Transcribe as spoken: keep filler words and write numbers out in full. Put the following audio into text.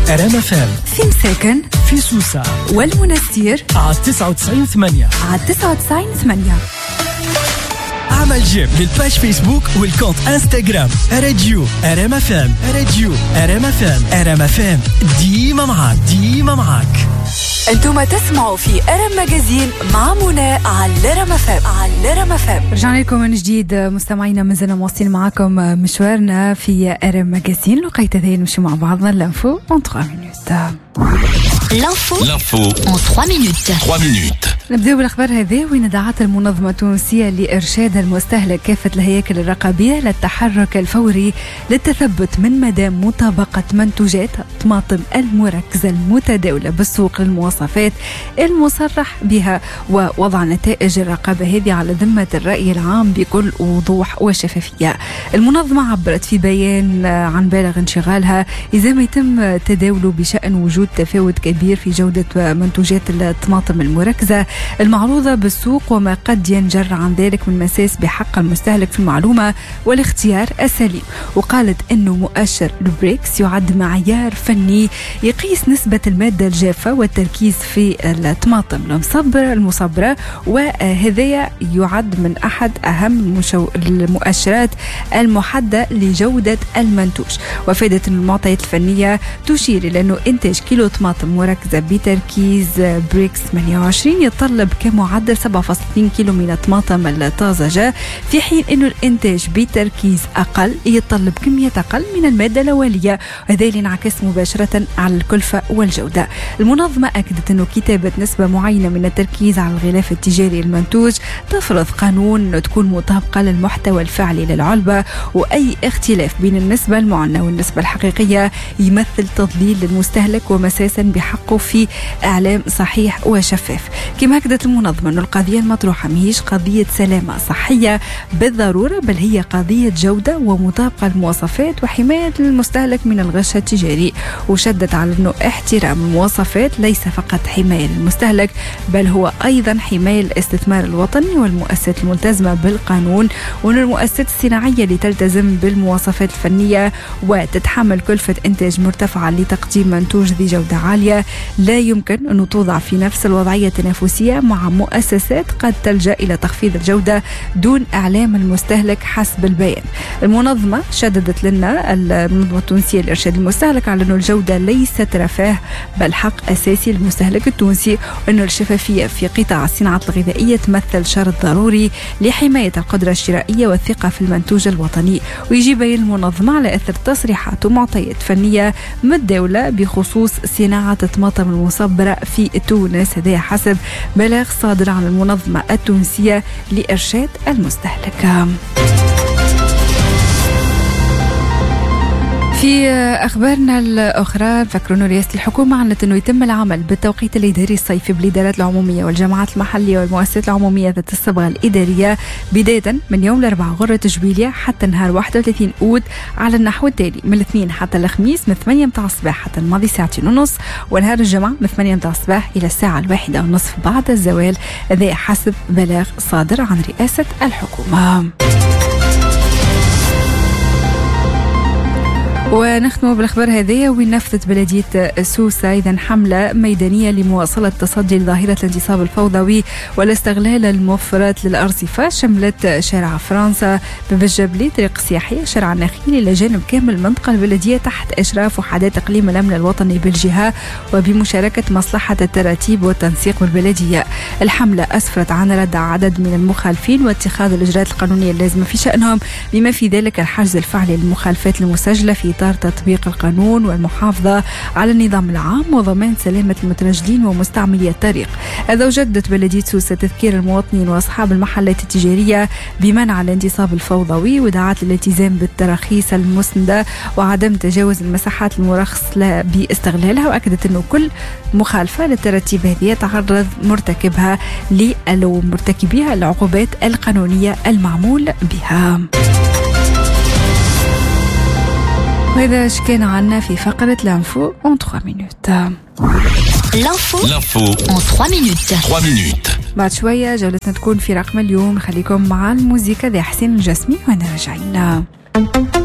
رام اف ام، في مساكن، في سوسة والمنستير على تسعة وتسعين ثمانية على تسعة وتسعين ثمانية. اعمل جيم للباج فيسبوك والكونت انستغرام راديو رام اف ام. راديو رام اف ام. رام اف ام ديما معاك، ديما معاك. انتم تسمعوا في ارم ماجازين مع منى على رام اف ام. على رام اف ام رجعنا لكم من جديد مستمعينا، مازلنا مواصلين معكم مشوارنا في ارم ماجازين. لقيت هذين نمشي مع بعضنا لانفو en trois minutes. L'info L'info en trois minutes. trois minutes. نبدأ بالأخبار هذه. وين دعت المنظمة التونسية لإرشاد المستهلك كافة الهياكل الرقابية للتحرك الفوري للتثبت من مدى مطابقة منتوجات الطماطم المركزة المتداولة بالسوق للمواصفات المصرح بها، ووضع نتائج الرقابة هذه على ذمة الرأي العام بكل وضوح وشفافية. المنظمة عبرت في بيان عن بالغ انشغالها إذا ما يتم تداوله بشأن وجود تفاوت كبير في جودة منتوجات الطماطم المركزة المعروضة بالسوق، وما قد ينجر عن ذلك من مساس بحق المستهلك في المعلومة والاختيار السليم. وقالت أنه مؤشر البريكس يعد معيار فني يقيس نسبة المادة الجافة والتركيز في الطماطم المصبرة المصبرة، وهذا يعد من أحد أهم المؤشرات المحددة لجودة المنتوج. وفادت المعطيات الفنية تشير إلى أنه إنتاج كيلو طماطم مركزة بتركيز بريكس ثمانية وعشرين يتطلب كمعدل سبعة فاصلة اثنين كيلو من الطماطم الطازجة، في حين أنه الإنتاج بتركيز أقل يتطلب كمية أقل من المادة الأولية، وهذا ينعكس مباشرة على الكلفة والجودة. المنظمة أكدت أنه كتابة نسبة معينة من التركيز على الغلاف التجاري المنتوج تفرض قانون تكون مطابقة للمحتوى الفعلي للعلبة، وأي اختلاف بين النسبة المعنى والنسبة الحقيقية يمثل تضليل للمستهلك ومساسا بحقه في إعلام صحيح وشفاف. كما أكدت المنظمة أن القضية المطروحة مهيش قضية سلامة صحية بالضرورة، بل هي قضية جودة ومطابقة المواصفات وحماية المستهلك من الغش التجاري. وشدت على أنه احترام المواصفات ليس فقط حماية للمستهلك، بل هو أيضا حماية الاستثمار الوطني والمؤسسات الملتزمة بالقانون، وأن المؤسسات الصناعية اللي تلتزم بالمواصفات الفنية وتتحمل كلفة إنتاج مرتفعة لتقديم منتوج ذي جودة عالية لا يمكن أن توضع في نفس الوضعية التنافسية مع مؤسسات قد تلجأ إلى تخفيض الجودة دون إعلام المستهلك حسب البيان. المنظمة شددت لنا المنظمة التونسية لإرشاد المستهلك على أن الجودة ليست رفاه بل حق أساسي للمستهلك التونسي، وأن الشفافية في قطاع الصناعة الغذائية تمثل شرط ضروري لحماية القدرة الشرائية والثقة في المنتوج الوطني. ويجي بيان المنظمة على أثر تصريحات ومعطيات فنية من الدولة بخصوص صناعة الطماطم المصبرة في تونس، هذا حسب بلاغ صادر عن المنظمة التونسية لإرشاد المستهلك. في أخبارنا الأخرى، فكروا رئاسة الحكومة أعلنت أنه يتم العمل بالتوقيت الإداري الصيفي بالإدارات العمومية والجامعات المحلية والمؤسسات العمومية ذات الصبغة الإدارية بداية من يوم الأربعاء غرة جبيلية حتى نهار واحد وثلاثين أود على النحو التالي: من الاثنين حتى الخميس من ثمانية متاع الصباح حتى الماضي ساعتين ونص، ونهار الجمعة من ثمانية متاع الصباح إلى الساعة الواحدة ونصف بعد الزوال، هذا حسب بلاغ صادر عن رئاسة الحكومة. ونختم بالأخبار هذه. ونفذت بلدية سوسة إذن حملة ميدانية لمواصلة التصدي لظاهرة الانتصاب الفوضوي والاستغلال المفرط للأرصفة، شملت شارع فرنسا باب الجبلي، طريق سياحية، شارع النخيل، إلى جانب كامل المنطقة البلدية تحت إشراف وحدات إقليم الأمن الوطني بالجهة وبمشاركة مصلحة التراتيب والتنسيق بالبلدية. الحملة أسفرت عن ردع عدد من المخالفين واتخاذ الإجراءات القانونية اللازمة في شأنهم، بما في ذلك الحجز الفعلي للمخالفات المسجلة في إطار تطبيق القانون والمحافظة على النظام العام وضمان سلامة المترجلين ومستعملي الطريق. هذا وجدت بلدية سوسة تذكير المواطنين وأصحاب المحلات التجارية بمنع الانتصاب الفوضوي، ودعت للالتزام بالتراخيص المسندة وعدم تجاوز المساحات المرخص باستغلالها. وأكدت أنه كل مخالفة للترتيب هذه يتعرض مرتكبها لمرتكبيها العقوبات القانونية المعمول بها. وهذا كان عنا في فقرة لانفو en trois minutes. L'info L'info en trois minutes. trois minutes. بعد شوية جولتنا تكون في رقم اليوم، خليكم مع الموسيقى ذي حسين الجسمي ونرجعنا.